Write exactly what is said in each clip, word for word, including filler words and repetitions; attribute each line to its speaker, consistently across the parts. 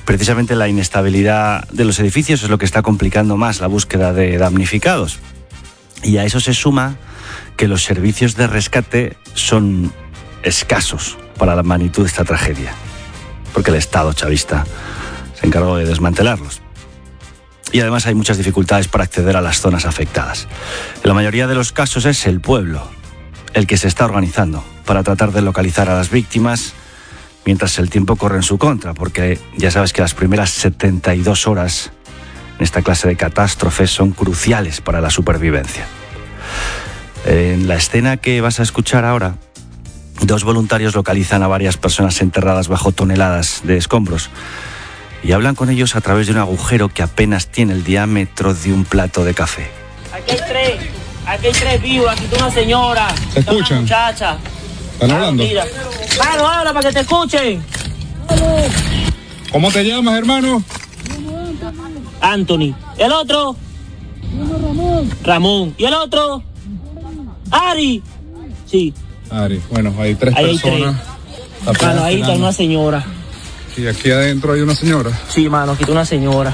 Speaker 1: Precisamente la inestabilidad de los edificios es lo que está complicando más la búsqueda de damnificados. Y a eso se suma que los servicios de rescate son escasos para la magnitud de esta tragedia, porque el Estado chavista se encargó de desmantelarlos. Y además hay muchas dificultades para acceder a las zonas afectadas. En la mayoría de los casos es el pueblo el que se está organizando para tratar de localizar a las víctimas, mientras el tiempo corre en su contra, porque ya sabes que las primeras setenta y dos horas en esta clase de catástrofes son cruciales para la supervivencia. En la escena que vas a escuchar ahora, dos voluntarios localizan a varias personas enterradas bajo toneladas de escombros y hablan con ellos a través de un agujero que apenas tiene el diámetro de un plato de café.
Speaker 2: Aquí hay tres, aquí hay tres vivos, aquí está una señora,
Speaker 3: ¿se escuchan?
Speaker 2: Una muchacha.
Speaker 3: ¿Están hablando?
Speaker 2: Mano, habla para que te escuchen.
Speaker 3: ¿Cómo te llamas, hermano?
Speaker 2: Anthony. ¿El otro? Ramón. Ramón. ¿Y el otro? Ari. Sí.
Speaker 3: Ari. Bueno, hay tres
Speaker 2: ahí
Speaker 3: personas.
Speaker 2: Hay tres. Mano, ahí está una señora.
Speaker 3: ¿Y aquí adentro hay una señora?
Speaker 2: Sí, mano, aquí está una señora.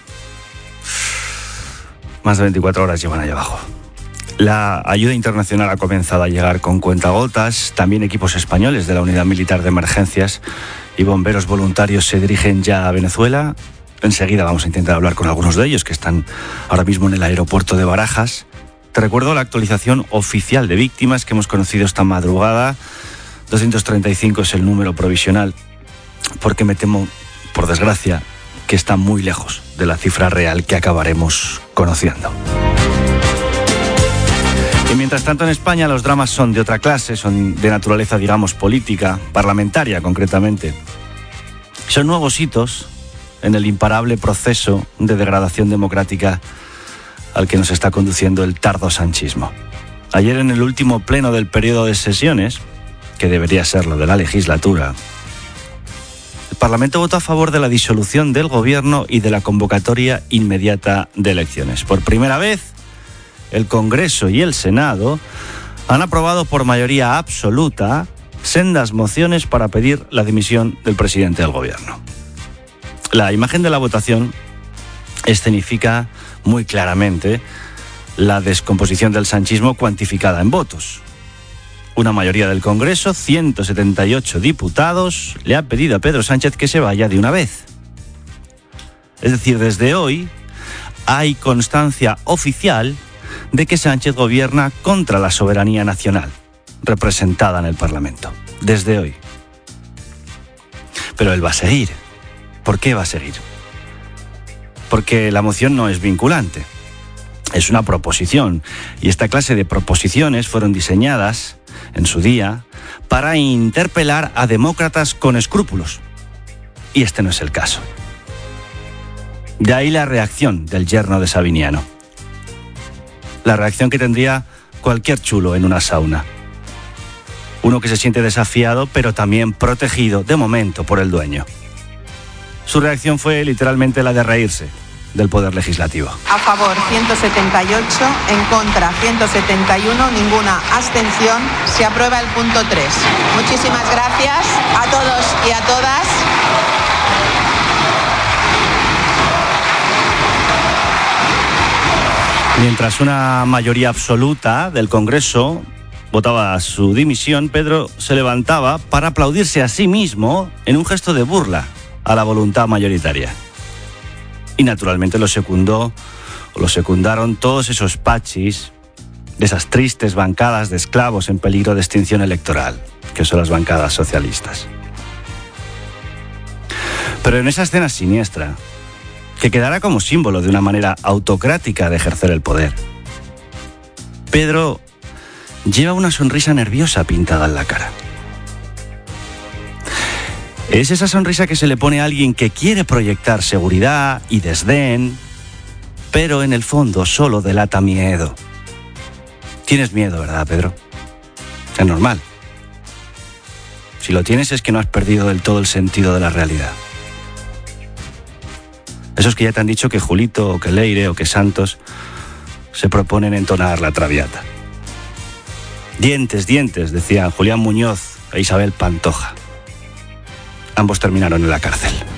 Speaker 1: Más de veinticuatro horas llevan allá abajo. La ayuda internacional ha comenzado a llegar con cuentagotas. También equipos españoles de la Unidad Militar de Emergencias y bomberos voluntarios se dirigen ya a Venezuela. Enseguida vamos a intentar hablar con algunos de ellos que están ahora mismo en el aeropuerto de Barajas. Te recuerdo la actualización oficial de víctimas que hemos conocido esta madrugada. doscientos treinta y cinco es el número provisional, porque me temo, por desgracia, que está muy lejos de la cifra real que acabaremos conociendo. Y mientras tanto en España los dramas son de otra clase, son de naturaleza, digamos, política, parlamentaria concretamente. Son nuevos hitos en el imparable proceso de degradación democrática al que nos está conduciendo el tardo sanchismo. Ayer, en el último pleno del periodo de sesiones, que debería ser lo de la legislatura, el Parlamento votó a favor de la disolución del gobierno y de la convocatoria inmediata de elecciones. Por primera vez, el Congreso y el Senado han aprobado por mayoría absoluta sendas mociones para pedir la dimisión del presidente del gobierno. La imagen de la votación escenifica muy claramente la descomposición del sanchismo cuantificada en votos. Una mayoría del Congreso, ciento setenta y ocho diputados, le ha pedido a Pedro Sánchez que se vaya de una vez. Es decir, desde hoy hay constancia oficial de que Sánchez gobierna contra la soberanía nacional, representada en el Parlamento. Desde hoy. Pero él va a seguir. ¿Por qué va a seguir? Porque la moción no es vinculante. Es una proposición. Y esta clase de proposiciones fueron diseñadas, en su día, para interpelar a demócratas con escrúpulos. Y este no es el caso. De ahí la reacción del yerno de Sabiniano. La reacción que tendría cualquier chulo en una sauna. Uno que se siente desafiado, pero también protegido, de momento, por el dueño. Su reacción fue literalmente la de reírse del Poder Legislativo.
Speaker 4: A favor ciento setenta y ocho, en contra ciento setenta y uno, ninguna abstención. Se aprueba el punto tres. Muchísimas gracias a todos y a todas.
Speaker 1: Mientras una mayoría absoluta del Congreso votaba su dimisión, Pedro se levantaba para aplaudirse a sí mismo en un gesto de burla a la voluntad mayoritaria. Y naturalmente lo secundó, o lo secundaron todos esos pachis de esas tristes bancadas de esclavos en peligro de extinción electoral, que son las bancadas socialistas. Pero en esa escena siniestra, que quedará como símbolo de una manera autocrática de ejercer el poder, Pedro lleva una sonrisa nerviosa pintada en la cara. Es esa sonrisa que se le pone a alguien que quiere proyectar seguridad y desdén, pero en el fondo solo delata miedo. Tienes miedo, ¿verdad, Pedro? Es normal. Si lo tienes es que no has perdido del todo el sentido de la realidad. Esos que ya te han dicho que Julito, o que Leire, o que Santos se proponen entonar la Traviata. Dientes, dientes, decían Julián Muñoz e Isabel Pantoja. Ambos terminaron en la cárcel.